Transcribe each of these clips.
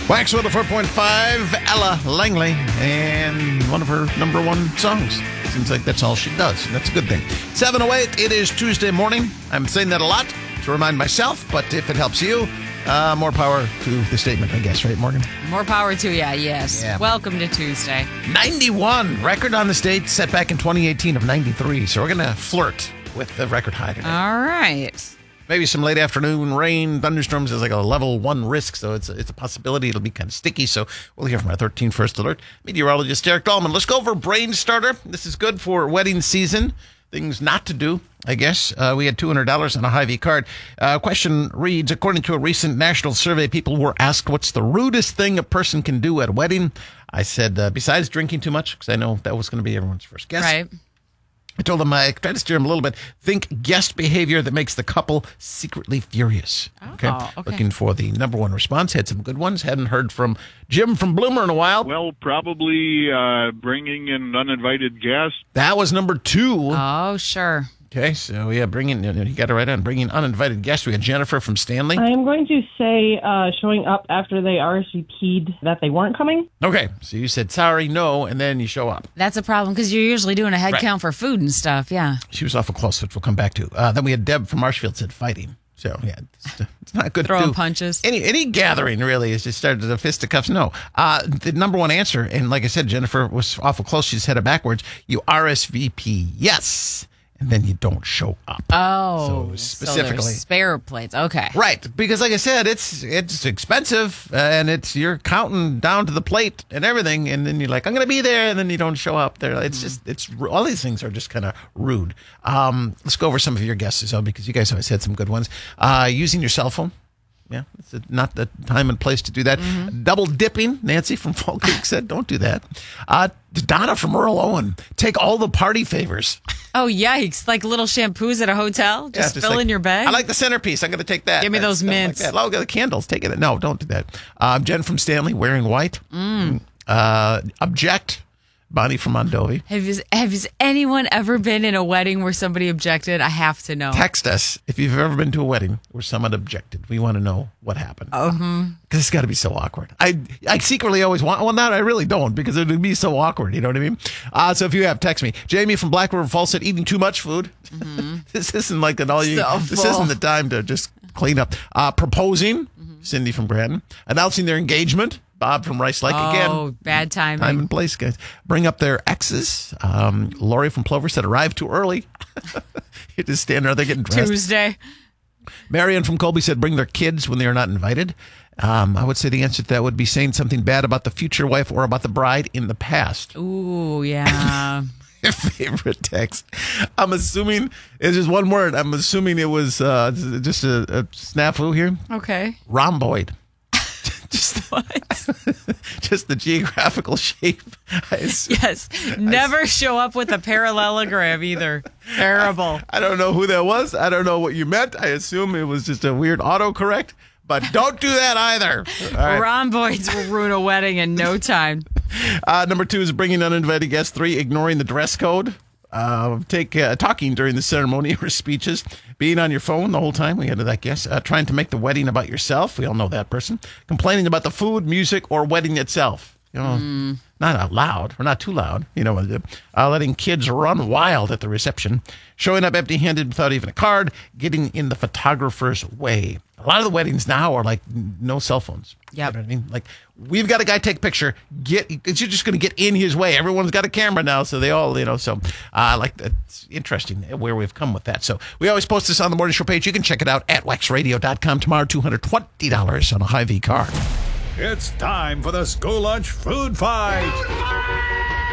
Wax 104.5, Ella Langley, and one of her number one songs. Seems like that's all she does, and that's a good thing. 7:08, it is Tuesday morning. I'm saying that a lot to remind myself, but if it helps you, more power to the statement, I guess, right, Morgan? More power to you, yes. Yeah. Welcome to Tuesday. 91, record on the state set back in 2018 of 93, so we're going to flirt with the record high today. All right. Maybe some late afternoon rain, thunderstorms is like a level 1 risk, so it's a possibility. It'll be kind of sticky, so we'll hear from our 13 First Alert meteorologist Eric Dahlman. Let's go over Brain Starter. This is good for wedding season. Things not to do, I guess. We had $200 on a Hy-Vee card. Question reads, according to a recent national survey, people were asked what's the rudest thing a person can do at a wedding. I said, besides drinking too much, because I know that was going to be everyone's first guess. Right. I told him, I tried to steer him a little bit. Think guest behavior that makes the couple secretly furious. Okay. Looking for the number one response. Had some good ones. Hadn't heard from Jim from Bloomer in a while. Well, probably bringing in uninvited guests. That was number 2. Oh, sure. Okay, so yeah, you got it right on. Bringing uninvited guests. We had Jennifer from Stanley. I am going to say showing up after they RSVP'd that they weren't coming. Okay, so you said sorry, no, and then you show up. That's a problem because you're usually doing a head Right. count for food and stuff, yeah. She was awful close, which we'll come back to. Then we had Deb from Marshfield said fighting. So, yeah, it's not good to Throwing do. punches. Any gathering, really, is just started the fisticuffs. No. The number one answer, and like I said, Jennifer was awful close. She just had it backwards. You RSVP, yes, and then you don't show up. Oh, So specifically. there's spare plates. Okay. Right, because like I said, it's expensive, and you're counting down to the plate and everything, and then you're like, I'm going to be there, and then you don't show up there. It's all these things are just kind of rude. Let's go over some of your guesses, though, because you guys always had some good ones. Using your cell phone. Yeah, it's not the time and place to do that. Mm-hmm. Double dipping, Nancy from Fall Creek said, don't do that. Donna from Earl Owen, take all the party favors. Oh, yikes. Like little shampoos at a hotel? Just fill like, in your bag? I like the centerpiece. I'm going to take that. Give me those Stuff mints. Like that. Oh, the candles. Take it. No, don't do that. Jen from Stanley, wearing white. Object. Bonnie from Mondovi. Has anyone ever been in a wedding where somebody objected? I have to know. Text us if you've ever been to a wedding where someone objected. We want to know what happened. Because it's got to be so awkward. I secretly always want one. That I really don't, because it would be so awkward. You know what I mean? So if you have, text me. Jamie from Black River Falls said eating too much food. This isn't like an all you. This isn't the time to just clean up. Proposing. Cindy from Brandon. Announcing their engagement. Bob from Rice Lake again. Oh, bad timing. Time and place, guys. Bring up their exes. Lori from Plover said arrive too early. You just stand there, they're getting dressed. Tuesday. Marion from Colby said bring their kids when they are not invited. I would say the answer to that would be saying something bad about the future wife or about the bride in the past. Ooh, yeah. Favorite text. I'm assuming it's just one word. I'm assuming it was just a snafu here. Okay. Rhomboid. Just what? Just the geographical shape. Yes. Never show up with a parallelogram either. Terrible. I don't know who that was. I don't know what you meant. I assume it was just a weird autocorrect, but don't do that either. All right. Rhomboids will ruin a wedding in no time. Number 2 is bringing uninvited guests. 3, ignoring the dress code. Talking during the ceremony or speeches, being on your phone the whole time. We had that guess. Trying to make the wedding about yourself. We all know that person. Complaining about the food, music, or wedding itself. You know, not out loud or not too loud. You know, letting kids run wild at the reception. Showing up empty-handed without even a card. Getting in the photographer's way. A lot of the weddings now are like no cell phones. Yep. You know what I mean? Like, we've got a guy take a picture. You're just going to get in his way. Everyone's got a camera now, so they all, so like it's interesting where we've come with that. So we always post this on the Morning Show page. You can check it out at waxradio.com tomorrow. $220 on a Hy-Vee car. It's time for the school lunch food fight.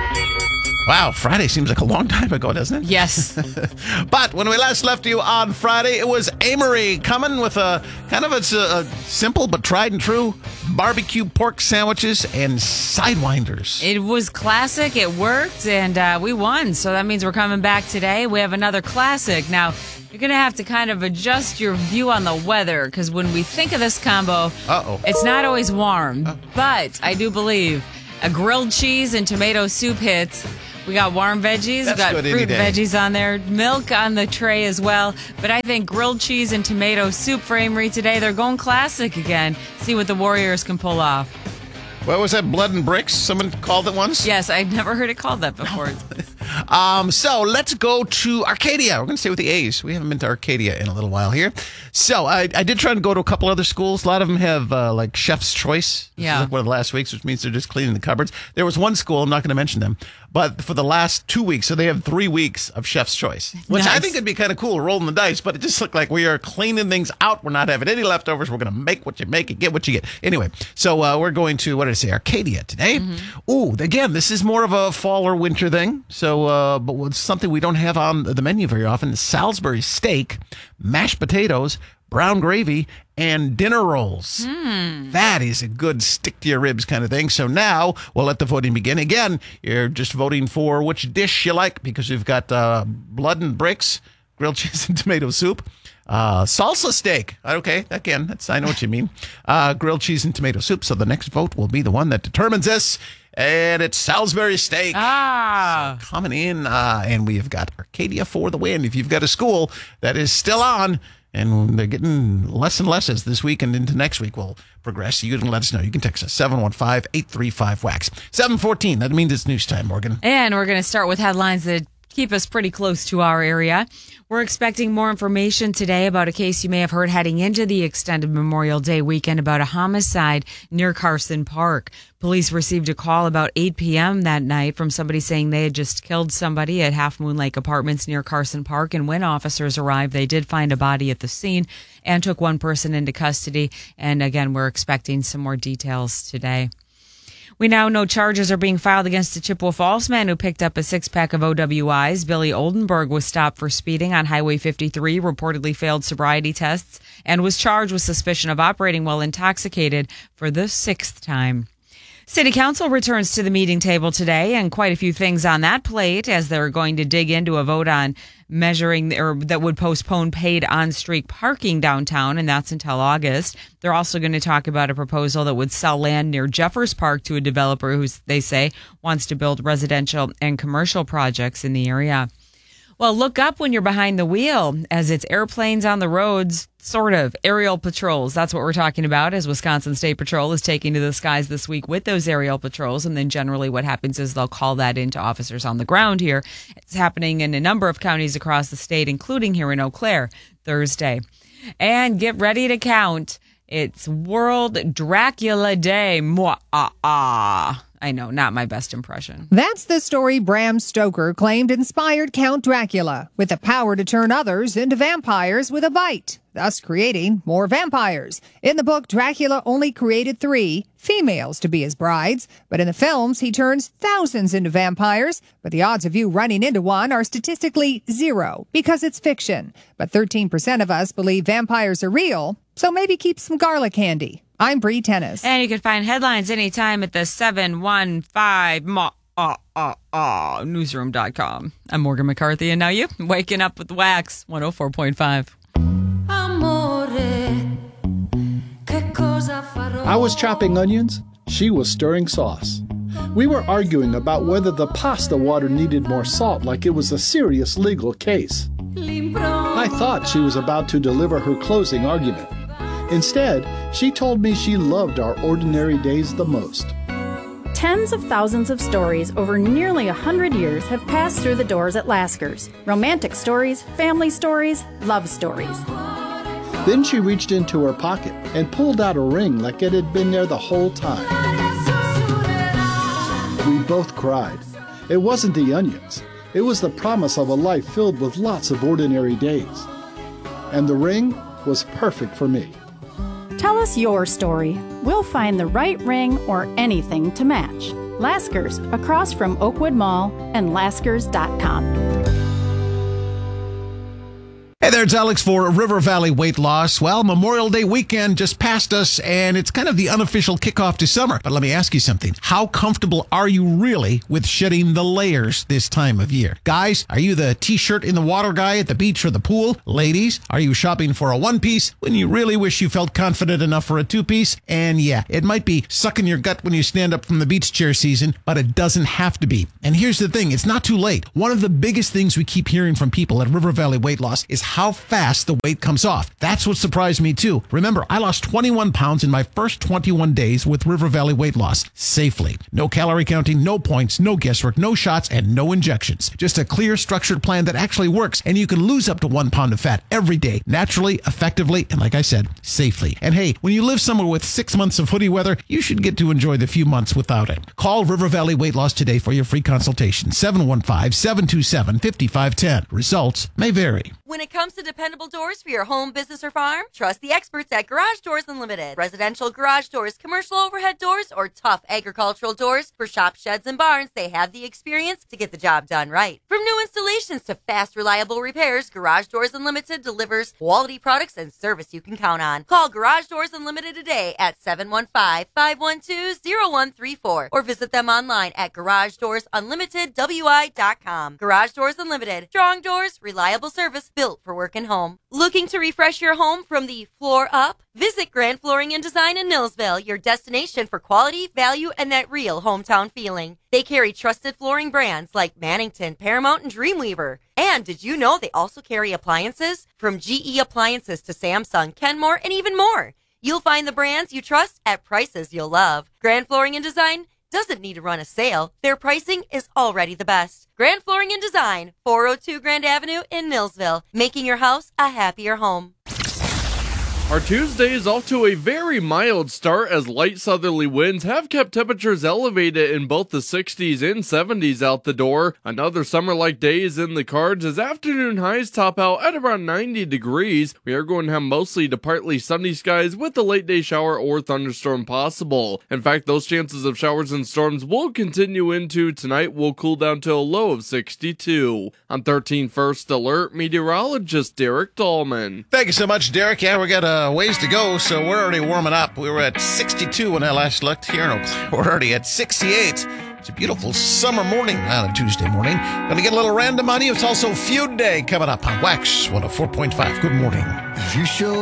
Wow, Friday seems like a long time ago, doesn't it? Yes. But when we last left you on Friday, it was Amory coming with a kind of a simple but tried and true barbecue pork sandwiches and sidewinders. It was classic. It worked, and we won. So that means we're coming back today. We have another classic. Now, you're going to have to kind of adjust your view on the weather, because when we think of this combo, it's not always warm. But I do believe a grilled cheese and tomato soup hit We got warm veggies. That's We got good any fruit day. veggies on there. Milk on the tray as well. But I think grilled cheese and tomato soup for Amory today. They're going classic again. See what the Warriors can pull off. What was that? Blood and bricks? Someone called it once? Yes, I'd never heard it called that before. So let's go to Arcadia. We're going to stay with the A's. We haven't been to Arcadia in a little while here. So I did try to go to a couple other schools. A lot of them have like Chef's Choice. This Yeah. is like one of the last weeks, which means they're just cleaning the cupboards. There was one school, I'm not going to mention them, but for the last 2 weeks, so they have 3 weeks of Chef's Choice, which I Nice. think would be kind of cool, rolling the dice, but it just looked like we are cleaning things out. We're not having any leftovers. We're going to make what you make and get what you get. Anyway, so we're going to, what did I say, Arcadia today. Ooh, again, this is more of a fall or winter thing. So, but what's something we don't have on the menu very often is Salisbury steak, mashed potatoes, brown gravy, and dinner rolls. That is a good stick to your ribs kind of thing. So now we'll let the voting begin. Again, you're just voting for which dish you like because we've got blood and bricks, grilled cheese and tomato soup, salsa steak. Okay, again, I know what you mean. Grilled cheese and tomato soup. So the next vote will be the one that determines this. And it's Salisbury steak. Coming in, and we've got Arcadia for the win. If you've got a school that is still on, and they're getting less and less as this week and into next week will progress, you can let us know. You can text us 715-835-WAX. 7:14. That means it's news time, Morgan. And we're going to start with headlines that keep us pretty close to our area. We're expecting more information today about a case you may have heard heading into the extended Memorial Day weekend about a homicide near Carson Park. Police received a call about 8 p.m. that night from somebody saying they had just killed somebody at Half Moon Lake Apartments near Carson Park. And when officers arrived, they did find a body at the scene and took one person into custody. And again, we're expecting some more details today. We now know charges are being filed against a Chippewa Falls man who picked up a 6-pack of OWIs. Billy Oldenburg was stopped for speeding on Highway 53, reportedly failed sobriety tests, and was charged with suspicion of operating while intoxicated for the 6th time. City Council returns to the meeting table today, and quite a few things on that plate as they're going to dig into a vote on measuring or that would postpone paid on-street parking downtown, and that's until August. They're also going to talk about a proposal that would sell land near Jeffers Park to a developer who, they say, wants to build residential and commercial projects in the area. Well, look up when you're behind the wheel, as it's airplanes on the roads, sort of. Aerial patrols. That's what we're talking about, as Wisconsin State Patrol is taking to the skies this week with those aerial patrols. And then generally what happens is they'll call that into officers on the ground here. It's happening in a number of counties across the state, including here in Eau Claire, Thursday. And get ready to count. It's World Dracula Day. I know, not my best impression. That's the story Bram Stoker claimed inspired Count Dracula, with the power to turn others into vampires with a bite, thus creating more vampires. In the book, Dracula only created 3 females to be his brides, but in the films, he turns thousands into vampires. But the odds of you running into one are statistically 0 because it's fiction. But 13% of us believe vampires are real, so maybe keep some garlic handy. I'm Bree Tennis. And you can find headlines anytime at the 715 newsroom.com. I'm Morgan McCarthy, and now you, waking up with Wax 104.5. I was chopping onions. She was stirring sauce. We were arguing about whether the pasta water needed more salt, like it was a serious legal case. I thought she was about to deliver her closing argument. Instead, she told me she loved our ordinary days the most. Tens of thousands of stories over nearly 100 years have passed through the doors at Lasker's. Romantic stories, family stories, love stories. Then she reached into her pocket and pulled out a ring like it had been there the whole time. We both cried. It wasn't the onions. It was the promise of a life filled with lots of ordinary days. And the ring was perfect for me. Tell us your story. We'll find the right ring or anything to match. Lasker's, across from Oakwood Mall and Laskers.com. Hey there, there's Alex for River Valley Weight Loss. Well, Memorial Day weekend just passed us, and it's kind of the unofficial kickoff to summer. But let me ask you something. How comfortable are you really with shedding the layers this time of year? Guys, are you the t-shirt in the water guy at the beach or the pool? Ladies, are you shopping for a one-piece when you really wish you felt confident enough for a two-piece? And yeah, it might be sucking your gut when you stand up from the beach chair season, but it doesn't have to be. And here's the thing, it's not too late. One of the biggest things we keep hearing from people at River Valley Weight Loss is how fast the weight comes off. That's what surprised me too. Remember, I lost 21 pounds in my first 21 days with River Valley Weight Loss safely. No calorie counting, no points, no guesswork, no shots, and no injections. Just a clear, structured plan that actually works, and you can lose up to 1 pound of fat every day, naturally, effectively, and like I said, safely. And hey, when you live somewhere with 6 months of hoodie weather, you should get to enjoy the few months without it. Call River Valley Weight Loss today for your free consultation. 715-727-5510. Results may vary. When it comes to dependable doors for your home, business, or farm, trust the experts at Garage Doors Unlimited. Residential garage doors, commercial overhead doors, or tough agricultural doors for shops, sheds, and barns, they have the experience to get the job done right. From new installations to fast, reliable repairs, Garage Doors Unlimited delivers quality products and service you can count on. Call Garage Doors Unlimited today at 715-512-0134 or visit them online at GarageDoorsUnlimitedWI.com. Garage Doors Unlimited. Strong doors, reliable service, built for work and home. Looking to refresh your home from the floor up? Visit Grand Flooring and Design in Millsville, your destination for quality, value, and that real hometown feeling. They carry trusted flooring brands like Mannington, Paramount, and Dreamweaver. And did you know they also carry appliances? From GE Appliances to Samsung, Kenmore, and even more. You'll find the brands you trust at prices you'll love. Grand Flooring and Design doesn't need to run a sale. Their pricing is already the best. Grand Flooring and Design, 402 Grand Avenue in Millsville, making your house a happier home. Our Tuesday is off to a very mild start as light southerly winds have kept temperatures elevated in both the 60s and 70s out the door. Another summer-like day is in the cards as afternoon highs top out at around 90 degrees. We are going to have mostly to partly sunny skies with a late day shower or thunderstorm possible. In fact, those chances of showers and storms will continue into tonight. Will cool down to a low of 62. On 13 First Alert, meteorologist Derek Dahlman. Thank you so much, Derek. Yeah, we got ways to go, so we're already warming up. We were at 62 when I last looked. Here in Oak Cliff, we're already at 68. It's a beautiful summer morning on a Tuesday morning. Going to get a little random on you. It's also Feud Day coming up on Wax 104.5. Good morning. If you show